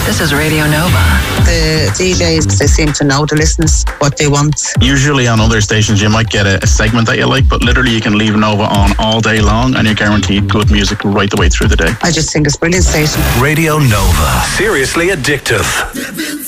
This is Radio Nova. The DJs, they seem to know the listeners, what they want. Usually on other stations you might get a segment that you like, but literally you can leave Nova on all day long and you're guaranteed good music right the way through the day. I just think it's a brilliant station. Radio Nova. Seriously addictive.